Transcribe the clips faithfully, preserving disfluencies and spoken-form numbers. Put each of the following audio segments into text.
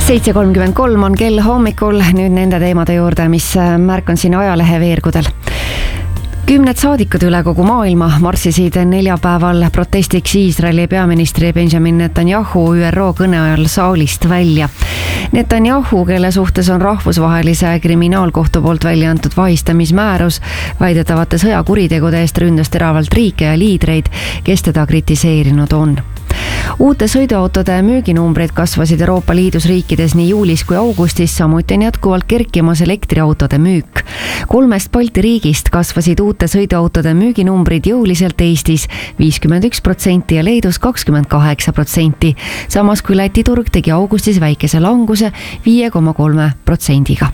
seitse kolmkümmend kolm on kell hommikul, nüüd nende teemade juurde, mis märk on siin ajalehe veergudel. Kümned saadikud üle kogu maailma marssisid neljapäeval protestiks Iisraeli peaministri Benjamin Netanyahu Ü R O kõne ajal saalist välja. Netanyahu, kelle suhtes on rahvusvahelise kriminaalkohtu poolt välja antud vahistamismäärus, väidetavate sõjakuritegude eest ründas teravalt riike ja liidreid, kes teda kritiseerinud on. Uute sõiduautode müüginumbrid kasvasid Euroopa Liidus riikides nii juulis kui augustis, samuti on jätkuvalt kerkimas elektriautode müük. Kolmest Balti riigist kasvasid uute sõiduautode müüginumbrid jõuliselt Eestis viiskümmend üks protsenti ja Leedus kakskümmend kaheksa protsenti, samas kui Läti turg tegi augustis väikese languse viie koma kolme protsendiga.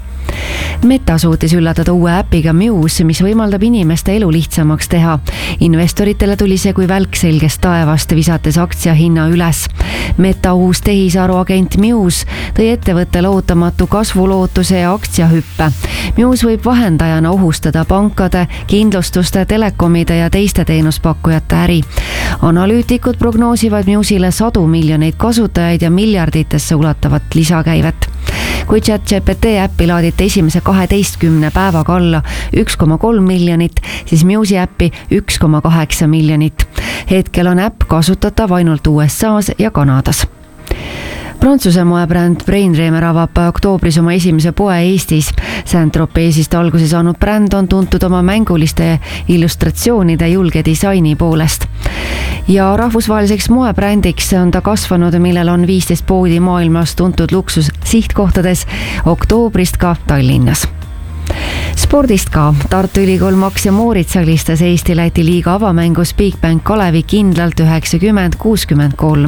Meta suutis üllatada uue äpiga Muse, mis võimaldab inimeste elu lihtsamaks teha. Investoritele tuli see kui välk selgest taevast, visates aktsia hinna üles. Meta uus tehisaruagent Muse tõi ettevõttele ootamatu kasvulootuse ja aktsiahüppe. Muse võib vahendajana ohustada pankade, kindlustuste, telekomide ja teiste teenuspakkujate äri. Analüütikud prognoosivad Muse'ile sadu miljoneid kasutajaid ja miljarditesse ulatavat lisakäivet. Kui ChatGPT äppi laadite esimese kaheteistkümne päevaga alla üks koma kolm miljonit, siis Muse'i äppi üks koma kaheksa miljonit. Hetkel on äpp kasutatav ainult U S A's ja Kanadas. Prantsuse moebränd Brainremer avab oktoobris oma esimese poe Eestis. Saint-Tropezist alguse saanud bränd on tuntud oma mänguliste illustratsioonide julge disaini poolest. Ja rahvusvaheliseks moebrändiks on ta kasvanud, millel on viisteist poodi maailmas tuntud luksus sihtkohtades, oktoobrist ka Tallinnas. Spordist ka. Tartu Ülikool Max ja Moritz alistas Eesti-Läti liiga avamängus Bigbank Kalevi kindlalt üheksakümmend kuuskümmend kolm.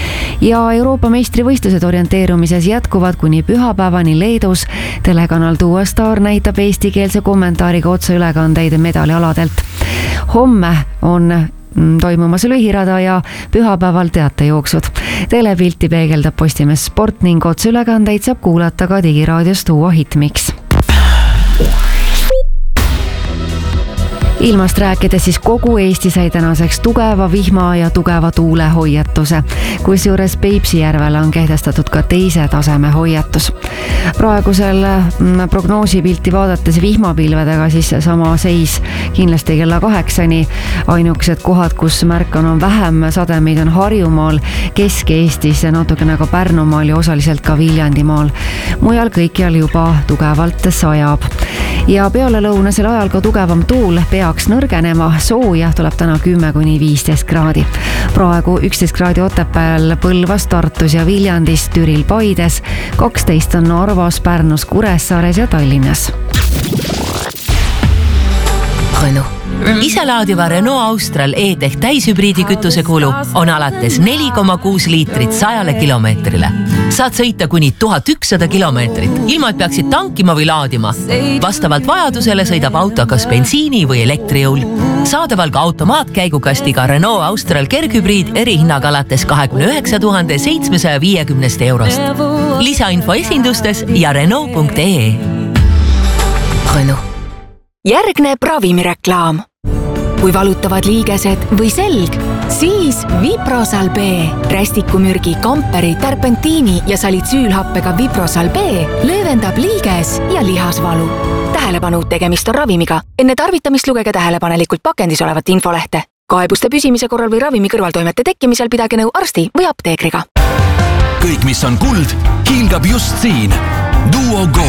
Ja Euroopa meistrivõistlused orienteerumises jätkuvad kuni pühapäevani Leedus. Telekanal Duo Star näitab eestikeelse kommentaariga otseülekandeid medalialadelt. Homme on toimumas lühirada ja pühapäeval teatejooksud. Telepilti peegeldab Postimees Sport ning otseülekandeid saab kuulata ka digiraadios Duo Hitmix. Ilmast rääkides siis kogu Eesti sai tänaseks tugeva vihma ja tugeva tuule hoiatuse, kusjuures Peipsijärvele on kehtestatud ka teise taseme hoiatus. Praegusel prognoosipilti vaadates vihmapilvedega siis sama seis kindlasti kella kaheksani. Ainukesed kohad, kus märkan on vähem sademeid on Harjumaal, Kesk-Eestis ja natukene ka Pärnumaal ja osaliselt ka Viljandimaal. Mujal kõikjal juba tugevalt sajab. Ja peale lõunasel ajal ka tugevam tuul peaks nõrgenema, sooja tuleb täna kümme kuni viisteist kraadi. Praegu üksteist kraadi Otepääl, Põlvas, Tartus ja Viljandis, Türil, Paides, kaksteist on Narvas, Pärnus, Kuressaares ja Tallinnas. Renault. Iselaadiva Renault Austral E-Tech täishübriidi kütuse kulu on alates neli koma kuus liitrit sajale kilomeetrile. Saad sõita kuni tuhat ükssada kilomeetrit, ilma et peaksid tankima või laadima. Vastavalt vajadusele sõidab auto kas bensiini või elektrijõul. Saadaval ka automaatkäigukastiga Renault Austral kerghübriid erihinnaga alates kahekümne üheksa tuhande seitsmesaja viiekümnest eurost. Lisainfo esindustes ja Renault punkt ee. Renault. Järgneb ravimireklaam. Kui valutavad liigesed või selg, siis Viprosal B. Rästikumürgi, kamperi, terpentiini ja salitsüülhappega Viprosal B löövendab liiges ja lihasvalu. Tähelepanu, tegemist on ravimiga. Enne tarvitamist lugege tähelepanelikult pakendis olevat infolehte. Kaebuste püsimise korral või ravimi kõrvaltoimete tekkimisel pidage nõu arsti või apteekriga. Kõik, mis on kuld, kiilgab just siin. Duo Gold.